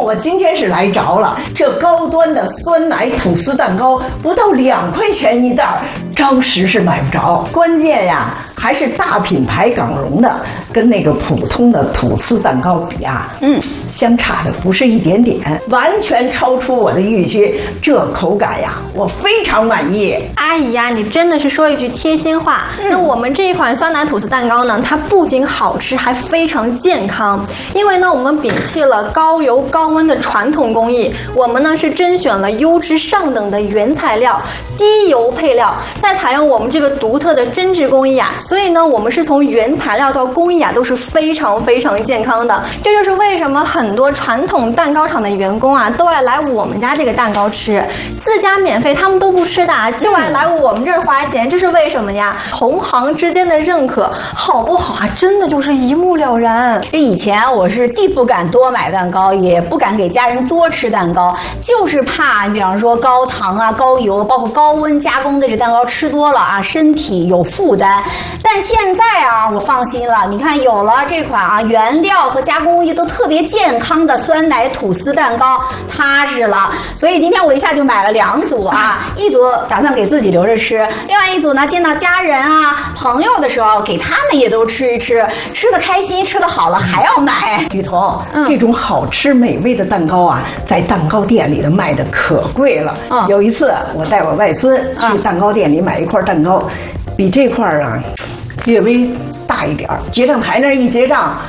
我今天是来着了，这高端的酸奶吐司蛋糕不到2块钱一袋，着实是买不着。关键呀，还是大品牌港荣的，跟那个普通的吐司蛋糕比啊，相差的不是一点点，完全超出我的预期。这口感呀，我非常满意。 阿姨呀，你真的是说一句贴心话。那我们这一款酸奶吐司蛋糕呢，它不仅好吃，还非常健康。因为呢，我们摒弃了高油高温的传统工艺，我们呢是甄选了优质上等的原材料，低油配料，再采用我们这个独特的针织工艺啊，所以呢，我们是从原材料到工艺啊都是非常非常健康的。这就是为什么很多传统蛋糕厂的员工啊都爱来我们家这个蛋糕吃，自家免费他们都不吃的，就爱来我们这儿花钱，这是为什么呀？同行之间的认可，好不好啊？真的就是一目了然。 以前我是既不敢多买蛋糕，也不敢给家人多吃蛋糕，就是怕比方说高糖啊、高油，包括高温加工的这蛋糕吃多了啊，身体有负担。但现在啊，我放心了，你看有了这款啊原料和加工工艺都特别健康的酸奶吐司蛋糕，踏实了。所以今天我一下就买了2组啊，一组打算给自己留着吃，另外一组呢见到家人啊、朋友的时候，给他们也都吃一吃，吃得开心，吃得好了还要买。 雨桐，这种好吃美味的蛋糕啊，在蛋糕店里的卖的可贵了。有一次我带我外孙去蛋糕店里买一块蛋糕，比这块啊略微大一点，结账台那一结账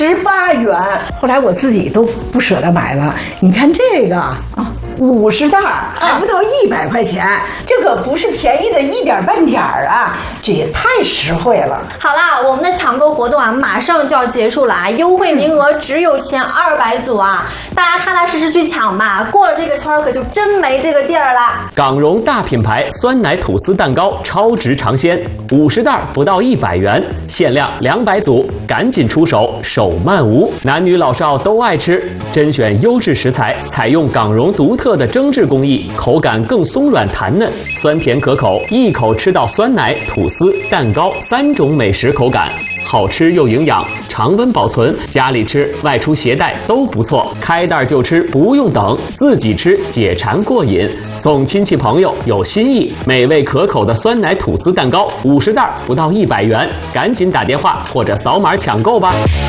18元，后来我自己都不舍得买了。你看这个啊，50袋还不到100块钱，这可不是便宜的一点半点啊，这也太实惠了。 好啦，我们的抢购活动啊，马上就要结束了啊，优惠名额只有前200组啊，大家踏踏实实去抢吧，过了这个圈可就真没这个地儿了。 港荣大品牌酸奶吐司蛋糕超值尝鲜，50袋不到100元，限量200组，赶紧出手，手慢无。男女老少都爱吃，甄选优质食材，采用港荣独特的蒸制工艺，口感更松软弹嫩，酸甜可口，一口吃到酸奶、吐司、蛋糕3种美食口感，好吃又营养，常温保存，家里吃、外出携带都不错。开袋就吃，不用等，自己吃解馋过瘾，送亲戚朋友有新意。美味可口的酸奶吐司蛋糕，50袋不到100元，赶紧打电话或者扫码抢购吧。